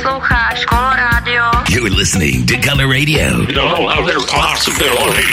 Posloucháš Coloradio. You're listening to Color Radio. No other possibility.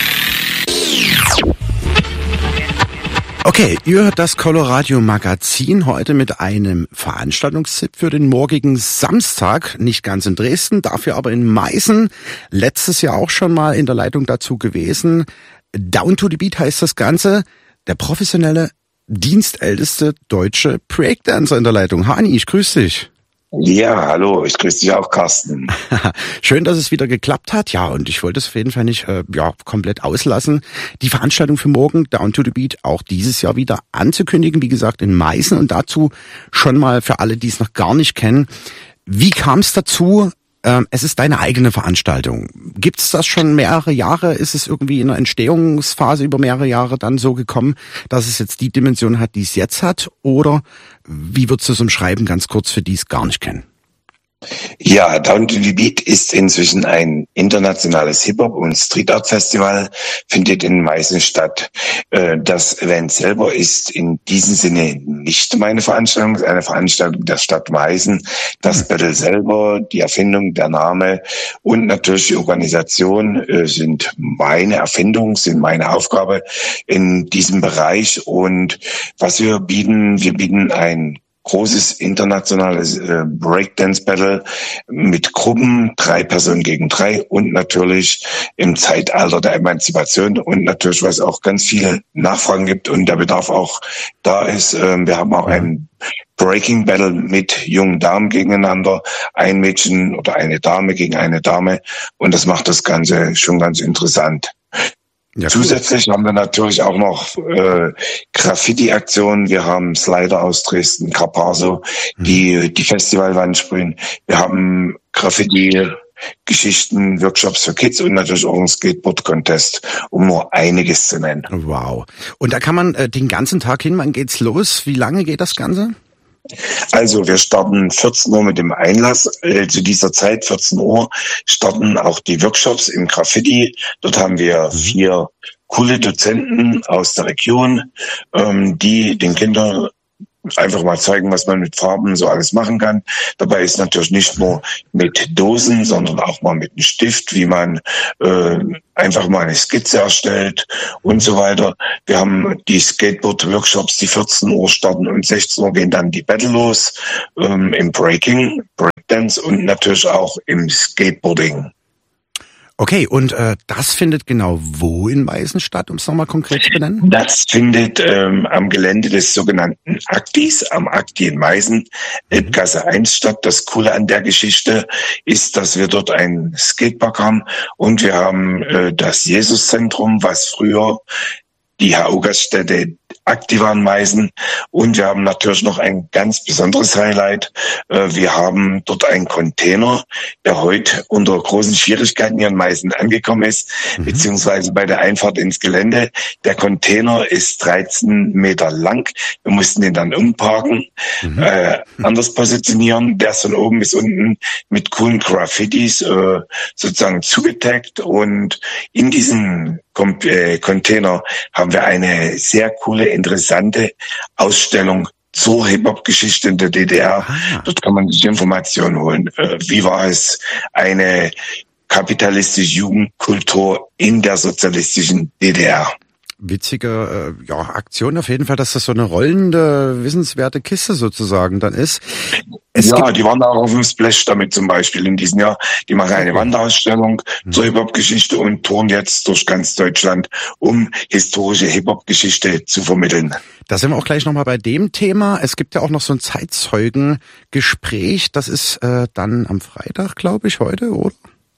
Okay, ihr hört das Coloradio Magazin heute mit einem Veranstaltungstipp für den morgigen Samstag. Nicht ganz in Dresden, dafür aber in Meißen. Letztes Jahr auch schon mal in der Leitung dazu gewesen. Down to the Beat heißt das Ganze. Der professionelle, dienstälteste deutsche Breakdancer in der Leitung. Hani, ich grüße dich. Ja, hallo, ich grüße dich auch, Carsten. Schön, dass es wieder geklappt hat. Ja, und ich wollte es auf jeden Fall nicht komplett auslassen. Die Veranstaltung für morgen, Down to the Beat, auch dieses Jahr wieder anzukündigen. Wie gesagt, in Meißen. Und dazu schon mal für alle, die es noch gar nicht kennen. Wie kam es dazu? Es ist deine eigene Veranstaltung. Gibt es das schon mehrere Jahre? Ist es irgendwie in der Entstehungsphase über mehrere Jahre dann so gekommen, dass es jetzt die Dimension hat, die es jetzt hat? Oder wie würdest du es umschreiben, ganz kurz für die es gar nicht kennen? Ja, Down to the Beat ist inzwischen ein internationales Hip-Hop- und Street-Art-Festival, findet in Meißen statt. Das Event selber ist in diesem Sinne nicht meine Veranstaltung, es ist eine Veranstaltung der Stadt Meißen. Das Battle selber, die Erfindung, der Name und natürlich die Organisation sind meine Erfindung, sind meine Aufgabe in diesem Bereich. Und was wir bieten ein großes internationales Breakdance-Battle mit Gruppen, 3 Personen gegen 3 und natürlich im Zeitalter der Emanzipation und natürlich, was auch ganz viele Nachfragen gibt und der Bedarf auch da ist. Wir haben auch ein Breaking Battle mit jungen Damen gegeneinander, ein Mädchen oder eine Dame gegen eine Dame und das macht das Ganze schon ganz interessant. Ja, zusätzlich haben wir natürlich auch noch Graffiti-Aktionen. Wir haben Slider aus Dresden, Carpaso, die Festivalwand sprühen. Wir haben Graffiti-Geschichten, Workshops für Kids und natürlich auch einen Skateboard-Contest, um nur einiges zu nennen. Wow. Und da kann man den ganzen Tag hin, wann geht's los? Wie lange geht das Ganze? Also wir starten 14 Uhr mit dem Einlass. Zu dieser Zeit, 14 Uhr, starten auch die Workshops im Graffiti. Dort haben wir 4 coole Dozenten aus der Region, die den Kindern einfach mal zeigen, was man mit Farben so alles machen kann. Dabei ist natürlich nicht nur mit Dosen, sondern auch mal mit einem Stift, wie man einfach mal eine Skizze erstellt und so weiter. Wir haben die Skateboard-Workshops, die 14 Uhr starten und 16 Uhr gehen dann die Battle los, im Breakdance und natürlich auch im Skateboarding. Okay, und das findet genau wo in Meißen statt, um es nochmal konkret zu benennen? Das findet am Gelände des sogenannten Aktis, am Akti in Meißen, Elbgasse 1 statt. Das Coole an der Geschichte ist, dass wir dort einen Skatepark haben und wir haben das Jesuszentrum, was früher die HU-Gaststätte aktiv an Meißen. Und wir haben natürlich noch ein ganz besonderes Highlight. Wir haben dort einen Container, der heute unter großen Schwierigkeiten hier in Meißen angekommen ist, beziehungsweise bei der Einfahrt ins Gelände. Der Container ist 13 Meter lang. Wir mussten den dann umparken, anders positionieren. Der ist von oben bis unten mit coolen Graffitis sozusagen zugetaggt. Und in diesem Container haben wir eine sehr coole, interessante Ausstellung zur Hip-Hop-Geschichte in der DDR. Dort kann man sich Informationen holen. Wie war es, eine kapitalistische Jugendkultur in der sozialistischen DDR? Witzige Aktion auf jeden Fall, dass das so eine rollende, wissenswerte Kiste sozusagen dann ist. Die waren auch auf dem Splash damit zum Beispiel in diesem Jahr. Die machen eine Wanderausstellung zur Hip-Hop-Geschichte und touren jetzt durch ganz Deutschland, um historische Hip-Hop-Geschichte zu vermitteln. Da sind wir auch gleich nochmal bei dem Thema. Es gibt ja auch noch so ein Zeitzeugengespräch. Das ist dann am Freitag, glaube ich, heute, oder?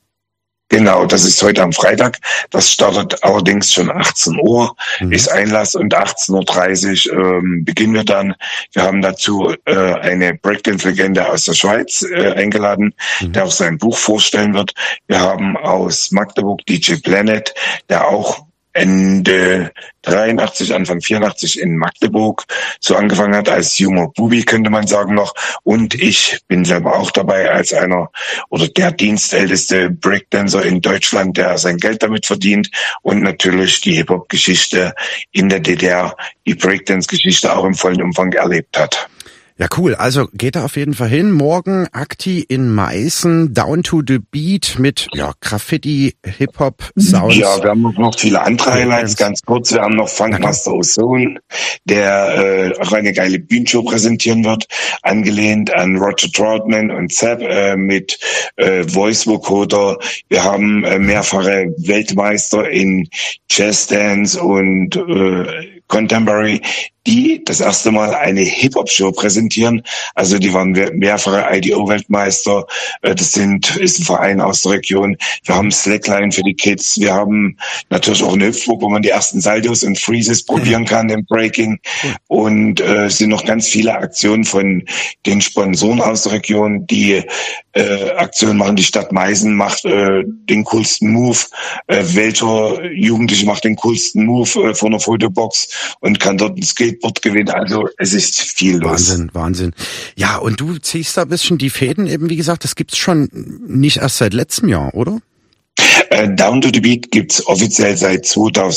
Genau, das ist heute am Freitag. Das startet allerdings schon 18 Uhr, ist Einlass und 18.30 Uhr beginnen wir dann. Wir haben dazu eine Breakdance-Legende aus der Schweiz eingeladen, der auch sein Buch vorstellen wird. Wir haben aus Magdeburg DJ Planet, der auch Ende 83, Anfang 84 in Magdeburg so angefangen hat als junger Bubi, könnte man sagen noch. Und ich bin selber auch dabei als einer oder der dienstälteste Breakdancer in Deutschland, der sein Geld damit verdient und natürlich die Hip-Hop-Geschichte in der DDR, die Breakdance-Geschichte auch im vollen Umfang erlebt hat. Ja, cool. Also geht da auf jeden Fall hin. Morgen Akti in Meißen, Down to the Beat mit Graffiti, Hip-Hop, Sounds. Ja, wir haben noch viele andere Highlights, ganz kurz. Wir haben noch Funkmaster Ozone, der auch eine geile Bühnenshow präsentieren wird, angelehnt an Roger Troutman und Zapp mit Voice Vocoder. Wir haben mehrfache Weltmeister in Jazz Dance und Contemporary, die das erste Mal eine Hip-Hop-Show präsentieren. Also die waren mehrfache IDO-Weltmeister. Das ist ein Verein aus der Region. Wir haben Slackline für die Kids. Wir haben natürlich auch eine Hüpfburg, wo man die ersten Saldos und Freezes probieren kann im Breaking. Und es sind noch ganz viele Aktionen von den Sponsoren aus der Region, die Aktionen machen. Die Stadt Meißen macht den coolsten Move. Welcher Jugendliche macht den coolsten Move vor einer Fotobox und kann dort ein Skateboard gewinnen. Also es ist viel los. Wahnsinn. Ja, und du ziehst da ein bisschen die Fäden eben, wie gesagt, das gibt's schon nicht erst seit letztem Jahr, oder? Down to the Beat gibt's offiziell seit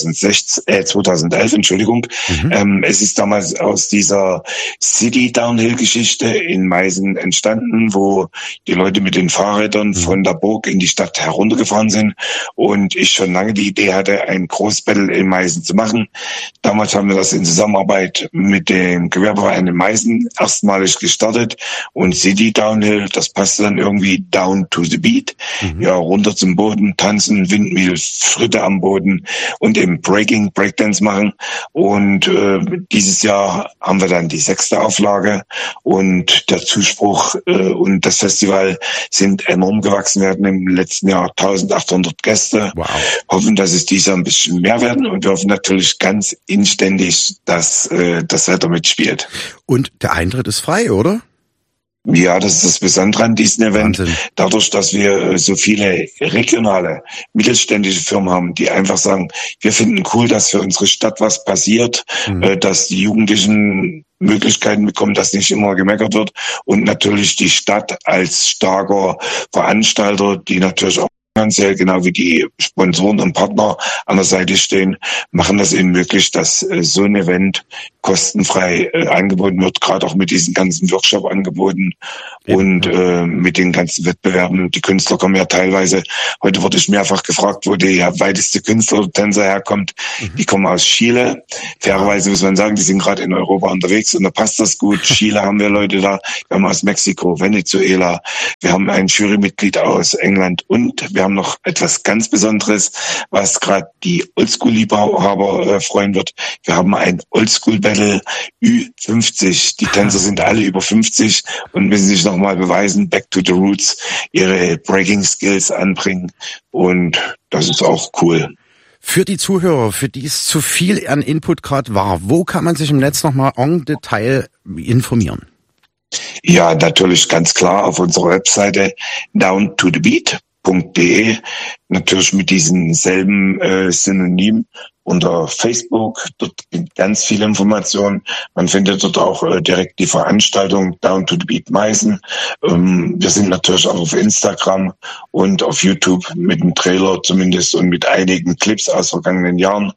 2011, Entschuldigung. Es ist damals aus dieser City Downhill Geschichte in Meißen entstanden, wo die Leute mit den Fahrrädern von der Burg in die Stadt heruntergefahren sind und ich schon lange die Idee hatte, ein Großbattle in Meißen zu machen. Damals haben wir das in Zusammenarbeit mit dem Gewerbeverein in Meißen erstmalig gestartet und City Downhill, das passte dann irgendwie Down to the Beat, ja, runter zum Boden, tanzen, Windmill, Schritte am Boden und im Breakdance machen. Und dieses Jahr haben wir dann die 6. Auflage und der Zuspruch und das Festival sind enorm gewachsen. Wir hatten im letzten Jahr 1800 Gäste. Wow. Hoffen, dass es dieses Jahr ein bisschen mehr werden und wir hoffen natürlich ganz inständig, dass das Wetter mitspielt. Und der Eintritt ist frei, oder? Ja, das ist das Besondere an diesem Event. Wahnsinn. Dadurch, dass wir so viele regionale, mittelständische Firmen haben, die einfach sagen, wir finden cool, dass für unsere Stadt was passiert, dass die Jugendlichen Möglichkeiten bekommen, dass nicht immer gemeckert wird und natürlich die Stadt als starker Veranstalter, die natürlich auch finanziell, genau wie die Sponsoren und Partner an der Seite stehen, machen das eben möglich, dass so ein Event kostenfrei angeboten wird, gerade auch mit diesen ganzen Workshop-Angeboten und mit den ganzen Wettbewerben. Die Künstler kommen ja teilweise, heute wurde ich mehrfach gefragt, wo der weiteste Künstler oder Tänzer herkommt. Die kommen aus Chile. Fairerweise muss man sagen, die sind gerade in Europa unterwegs und da passt das gut. Chile haben wir Leute da, wir haben aus Mexiko, Venezuela, wir haben ein Jurymitglied aus England und wir haben noch etwas ganz Besonderes, was gerade die Oldschool-Liebhaber freuen wird. Wir haben ein Oldschool-Battle Ü50. Die Tänzer sind alle über 50 und müssen sich nochmal beweisen, back to the roots, ihre Breaking-Skills anbringen und das ist auch cool. Für die Zuhörer, für die es zu viel an Input gerade war, wo kann man sich im Netz nochmal en Detail informieren? Ja, natürlich ganz klar auf unserer Webseite downtothebeat.de, natürlich mit diesen selben Synonym unter Facebook. Dort gibt ganz viele Informationen. Man findet dort auch direkt die Veranstaltung Down to the Beat Meißen. Wir sind natürlich auch auf Instagram und auf YouTube mit einem Trailer zumindest und mit einigen Clips aus vergangenen Jahren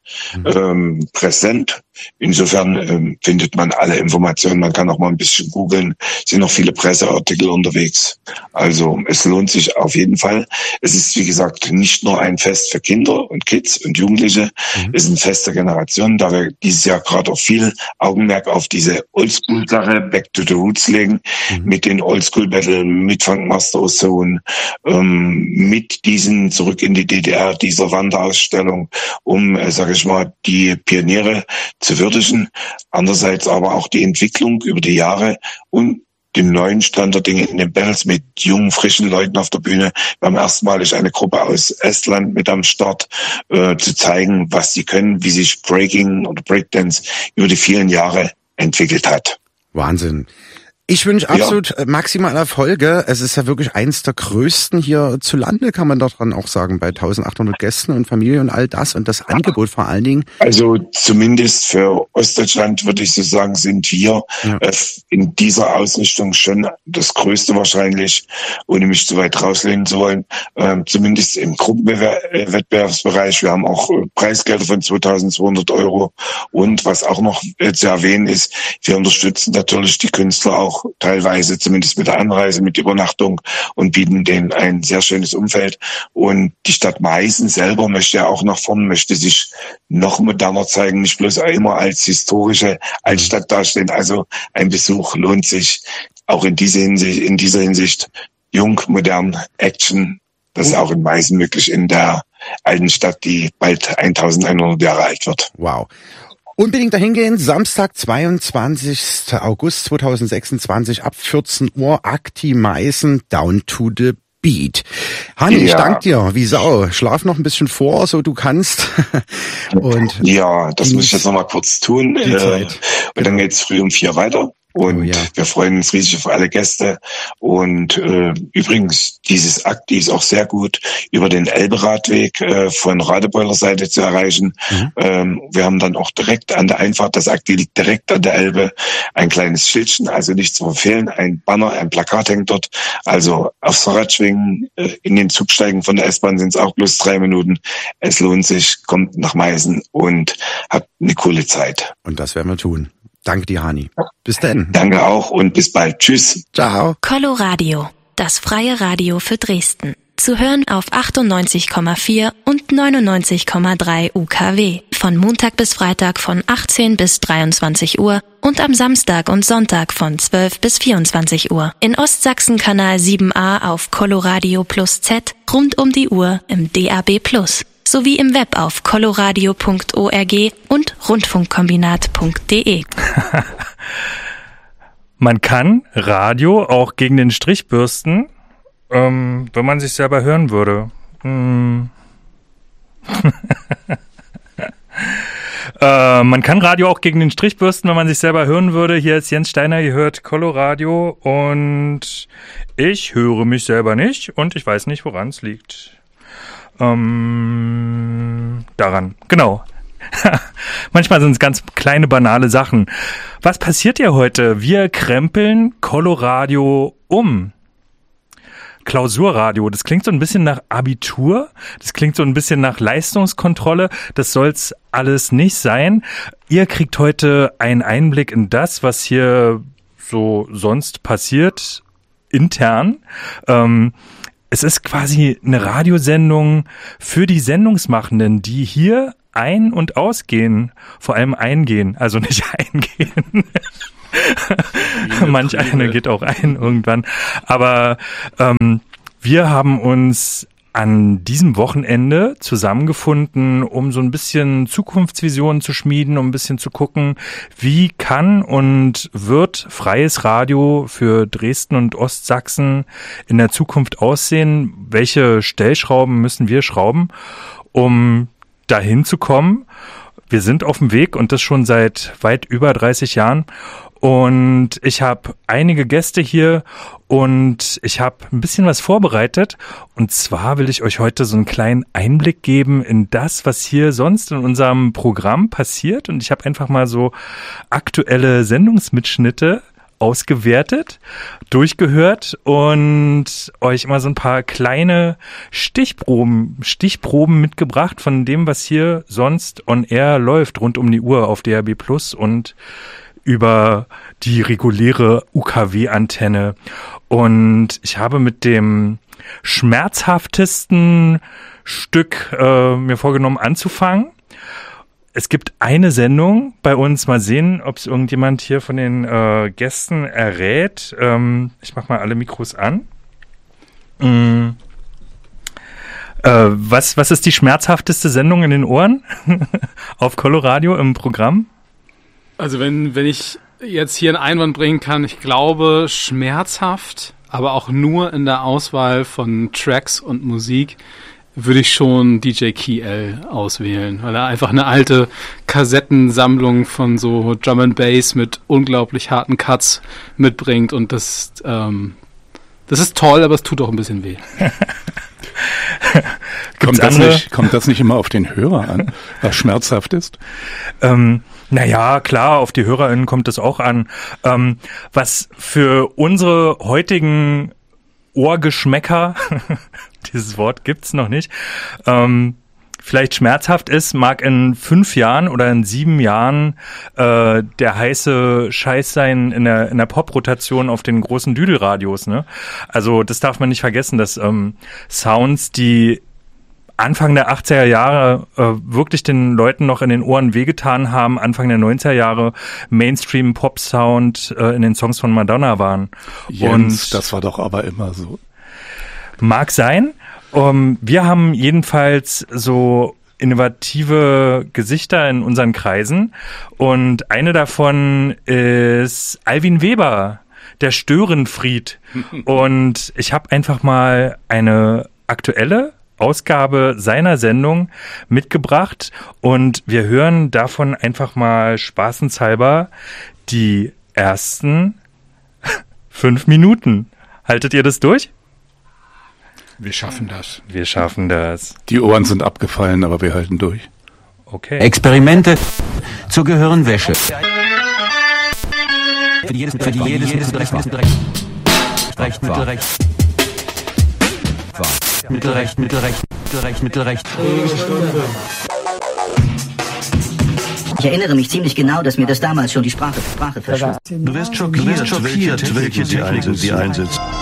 präsent. Insofern findet man alle Informationen. Man kann auch mal ein bisschen googeln. Es sind noch viele Presseartikel unterwegs. Also es lohnt sich auf jeden Fall. Es ist, wie gesagt, nicht nur ein Fest für Kinder und Kids und Jugendliche. Es ist ein Fest der Generation, da wir dieses Jahr gerade auch viel Augenmerk auf diese Oldschool-Sache, Back to the Roots legen, mit den Oldschool-Battle, mit Funkmaster Ozone, mit diesen Zurück in die DDR, dieser Wanderausstellung, um, sage ich mal, die Pioniere zu würdigen. Andererseits aber auch die Entwicklung über die Jahre und den neuen Stand der Dinge in den Battles mit jungen, frischen Leuten auf der Bühne. Wir haben erstmalig eine Gruppe aus Estland mit am Start, zu zeigen, was sie können, wie sich Breaking oder Breakdance über die vielen Jahre entwickelt hat. Wahnsinn. Ich wünsche absolut maximale Erfolge. Es ist ja wirklich eins der größten hier zu Lande, kann man doch dann auch sagen, bei 1800 Gästen und Familie und all das und das Angebot vor allen Dingen. Also zumindest für Ostdeutschland würde ich so sagen, sind wir in dieser Ausrichtung schon das Größte wahrscheinlich, ohne mich zu weit rauslehnen zu wollen. Zumindest im Gruppenwettbewerbsbereich. Wir haben auch Preisgelder von 2.200 € und was auch noch zu erwähnen ist, wir unterstützen natürlich die Künstler auch auch teilweise, zumindest mit der Anreise, mit Übernachtung und bieten denen ein sehr schönes Umfeld. Und die Stadt Meißen selber möchte ja auch nach vorn, möchte sich noch moderner zeigen, nicht bloß immer als historische Altstadt dastehen. Also ein Besuch lohnt sich auch in dieser Hinsicht. Jung, modern, Action, das ist auch in Meißen möglich, in der alten Stadt, die bald 1100 Jahre alt wird. Wow. Unbedingt dahin gehen, Samstag, 22. August 2026 ab 14 Uhr, Akti Meißen, Down to the Beat. Hanni, ich danke dir, wie Sau. Schlaf noch ein bisschen vor, so du kannst. Und ja, das muss ich jetzt noch mal kurz tun. Zeit. Und dann geht's früh um 4 weiter. Und wir freuen uns riesig auf alle Gäste. Und übrigens, dieses Akti ist auch sehr gut über den Elberadweg von Radebeuler Seite zu erreichen. Wir haben dann auch direkt an der Einfahrt, das Akti liegt direkt an der Elbe, ein kleines Schildchen, also nicht zu verfehlen, ein Banner, ein Plakat hängt dort. Also aufs Fahrrad schwingen, in den Zug steigen von der S-Bahn sind es auch bloß 3 Minuten. Es lohnt sich, kommt nach Meißen und habt eine coole Zeit. Und das werden wir tun. Danke dir, Hani. Bis dann. Danke auch und bis bald. Tschüss. Ciao. Coloradio, das freie Radio für Dresden. Zu hören auf 98,4 und 99,3 UKW. Von Montag bis Freitag von 18 bis 23 Uhr und am Samstag und Sonntag von 12 bis 24 Uhr. In Ostsachsen Kanal 7a auf Coloradio Plus Z, rund um die Uhr im DAB Plus. Sowie im Web auf coloradio.org und rundfunkkombinat.de. Man kann Radio auch gegen den Strich bürsten, wenn man sich selber hören würde. Man kann Radio auch gegen den Strich bürsten, wenn man sich selber hören würde. Hier ist Jens Steiner, ihr hört Coloradio und ich höre mich selber nicht und ich weiß nicht, woran es liegt. Daran, genau. Manchmal sind es ganz kleine, banale Sachen. Was passiert hier heute? Wir krempeln Coloradio um. Klausurradio, das klingt so ein bisschen nach Abitur, das klingt so ein bisschen nach Leistungskontrolle, das soll's alles nicht sein. Ihr kriegt heute einen Einblick in das, was hier so sonst passiert, intern. Es ist quasi eine Radiosendung für die Sendungsmachenden, die hier ein- und ausgehen, vor allem eingehen, also nicht eingehen. Manch eine geht auch ein irgendwann. Aber wir haben uns an diesem Wochenende zusammengefunden, um so ein bisschen Zukunftsvisionen zu schmieden, um ein bisschen zu gucken, wie kann und wird freies Radio für Dresden und Ostsachsen in der Zukunft aussehen? Welche Stellschrauben müssen wir schrauben, um dahin zu kommen? Wir sind auf dem Weg und das schon seit weit über 30 Jahren. Und ich habe einige Gäste hier und ich habe ein bisschen was vorbereitet. Und zwar will ich euch heute so einen kleinen Einblick geben in das, was hier sonst in unserem Programm passiert. Und ich habe einfach mal so aktuelle Sendungsmitschnitte ausgewertet, durchgehört und euch immer so ein paar kleine Stichproben mitgebracht von dem, was hier sonst on air läuft, rund um die Uhr auf DAB Plus und über die reguläre UKW-Antenne. Und ich habe mit dem schmerzhaftesten Stück mir vorgenommen anzufangen. Es gibt eine Sendung bei uns, mal sehen, ob es irgendjemand hier von den Gästen errät. Ich mache mal alle Mikros an. Was ist die schmerzhafteste Sendung in den Ohren auf Coloradio im Programm? Also wenn ich jetzt hier einen Einwand bringen kann, ich glaube schmerzhaft, aber auch nur in der Auswahl von Tracks und Musik, würde ich schon DJ Key L auswählen, weil er einfach eine alte Kassettensammlung von so Drum and Bass mit unglaublich harten Cuts mitbringt und das ist toll, aber es tut auch ein bisschen weh. Kommt das nicht immer auf den Hörer an, was schmerzhaft ist? Naja, klar, auf die HörerInnen kommt es auch an. Was für unsere heutigen Ohrgeschmäcker, dieses Wort gibt's noch nicht, vielleicht schmerzhaft ist, mag in 5 Jahren oder in 7 Jahren der heiße Scheiß sein in der Pop-Rotation auf den großen Düdelradios, ne? Also das darf man nicht vergessen, dass Sounds, die Anfang der 80er Jahre wirklich den Leuten noch in den Ohren wehgetan haben, Anfang der 90er Jahre Mainstream-Pop-Sound in den Songs von Madonna waren. Jens, das war doch aber immer so. Mag sein. Wir haben jedenfalls so innovative Gesichter in unseren Kreisen und eine davon ist Alvin Weber, der Störenfried. Und ich habe einfach mal eine aktuelle Ausgabe seiner Sendung mitgebracht und wir hören davon einfach mal spaßenshalber die ersten 5 Minuten. Haltet ihr das durch? Wir schaffen das. Wir schaffen das. Die Ohren sind abgefallen, aber wir halten durch. Okay. Experimente zur Gehirnwäsche. Für jedes Mittelrecht. Ich erinnere mich ziemlich genau, dass mir das damals schon die Sprache verschlug. Du wirst schockiert, welche Techniken sie einsetzt.